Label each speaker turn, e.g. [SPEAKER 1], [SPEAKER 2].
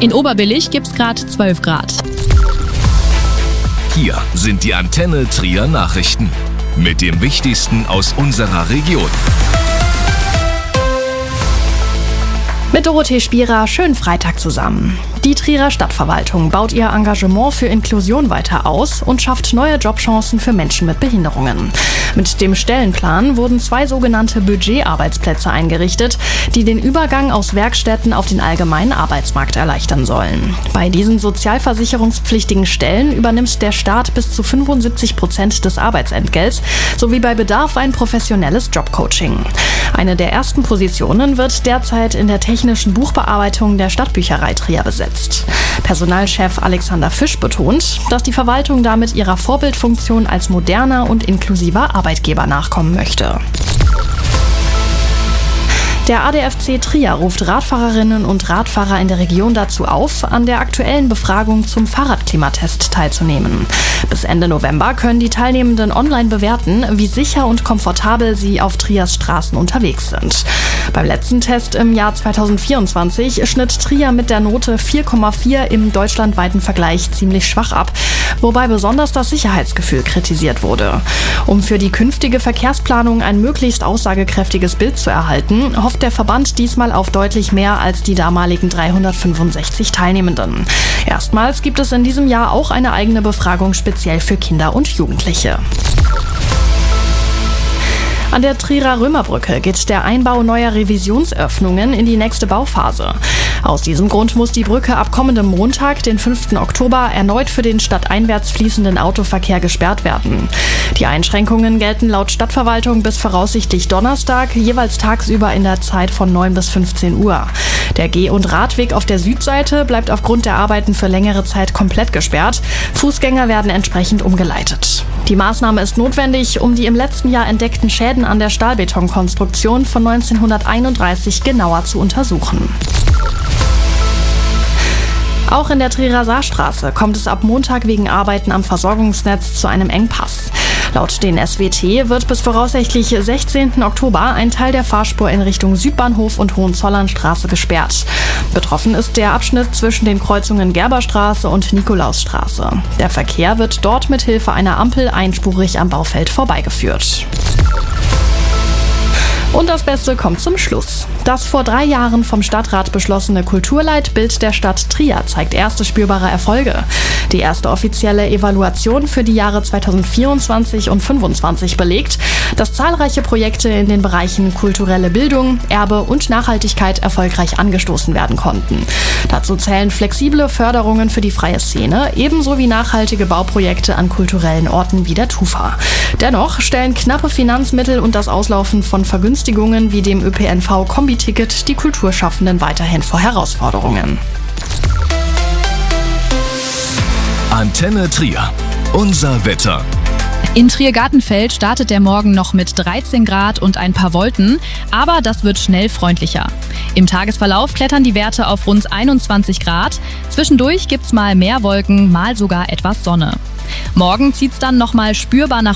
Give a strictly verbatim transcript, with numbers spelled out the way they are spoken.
[SPEAKER 1] In Oberbillig gibt's gerade zwölf Grad.
[SPEAKER 2] Hier sind die Antenne Trier Nachrichten mit dem Wichtigsten aus unserer Region.
[SPEAKER 3] Mit Dorothee Spierer, schönen Freitag zusammen. Die Trierer Stadtverwaltung baut ihr Engagement für Inklusion weiter aus und schafft neue Jobchancen für Menschen mit Behinderungen. Mit dem Stellenplan wurden zwei sogenannte Budgetarbeitsplätze eingerichtet, die den Übergang aus Werkstätten auf den allgemeinen Arbeitsmarkt erleichtern sollen. Bei diesen sozialversicherungspflichtigen Stellen übernimmt der Staat bis zu fünfundsiebzig Prozent des Arbeitsentgelts sowie bei Bedarf ein professionelles Jobcoaching. Eine der ersten Positionen wird derzeit in der technischen Buchbearbeitung der Stadtbücherei Trier besetzt. Personalchef Alexander Fisch betont, dass die Verwaltung damit ihrer Vorbildfunktion als moderner und inklusiver Arbeitgeber nachkommen möchte. Der A D F C Trier ruft Radfahrerinnen und Radfahrer in der Region dazu auf, an der aktuellen Befragung zum Fahrradklimatest teilzunehmen. Bis Ende November können die Teilnehmenden online bewerten, wie sicher und komfortabel sie auf Triers Straßen unterwegs sind. Beim letzten Test im Jahr zweitausendvierundzwanzig schnitt Trier mit der Note vier Komma vier im deutschlandweiten Vergleich ziemlich schwach ab, wobei besonders das Sicherheitsgefühl kritisiert wurde. Um für die künftige Verkehrsplanung ein möglichst aussagekräftiges Bild zu erhalten, hofft der Verband diesmal auf deutlich mehr als die damaligen dreihundertfünfundsechzig Teilnehmenden. Erstmals gibt es in diesem Jahr auch eine eigene Befragung speziell für Kinder und Jugendliche. An der Trierer Römerbrücke geht der Einbau neuer Revisionsöffnungen in die nächste Bauphase. Aus diesem Grund muss die Brücke ab kommendem Montag, den fünften Oktober, erneut für den stadteinwärts fließenden Autoverkehr gesperrt werden. Die Einschränkungen gelten laut Stadtverwaltung bis voraussichtlich Donnerstag, jeweils tagsüber in der Zeit von neun bis fünfzehn Uhr. Der Geh- und Radweg auf der Südseite bleibt aufgrund der Arbeiten für längere Zeit komplett gesperrt. Fußgänger werden entsprechend umgeleitet. Die Maßnahme ist notwendig, um die im letzten Jahr entdeckten Schäden an der Stahlbetonkonstruktion von neunzehnhunderteinunddreißig genauer zu untersuchen. Auch in der Trierer Saarstraße kommt es ab Montag wegen Arbeiten am Versorgungsnetz zu einem Engpass. Laut den S W T wird bis voraussichtlich sechzehnten Oktober ein Teil der Fahrspur in Richtung Südbahnhof und Hohenzollernstraße gesperrt. Betroffen ist der Abschnitt zwischen den Kreuzungen Gerberstraße und Nikolausstraße. Der Verkehr wird dort mit Hilfe einer Ampel einspurig am Baufeld vorbeigeführt. Und das Beste kommt zum Schluss. Das vor drei Jahren vom Stadtrat beschlossene Kulturleitbild der Stadt Trier zeigt erste spürbare Erfolge. Die erste offizielle Evaluation für die Jahre zweitausendvierundzwanzig und zweitausendfünfundzwanzig belegt, dass zahlreiche Projekte in den Bereichen kulturelle Bildung, Erbe und Nachhaltigkeit erfolgreich angestoßen werden konnten. Dazu zählen flexible Förderungen für die freie Szene, ebenso wie nachhaltige Bauprojekte an kulturellen Orten wie der Tufa. Dennoch stellen knappe Finanzmittel und das Auslaufen von Vergünstigungen wie dem Ö P N V-Kombi-Ticket die Kulturschaffenden weiterhin vor Herausforderungen.
[SPEAKER 2] Antenne Trier. Unser Wetter.
[SPEAKER 1] In Trier-Gartenfeld startet der Morgen noch mit dreizehn Grad und ein paar Wolken, aber das wird schnell freundlicher. Im Tagesverlauf klettern die Werte auf rund einundzwanzig Grad. Zwischendurch gibt's mal mehr Wolken, mal sogar etwas Sonne. Morgen zieht's dann nochmal spürbar nach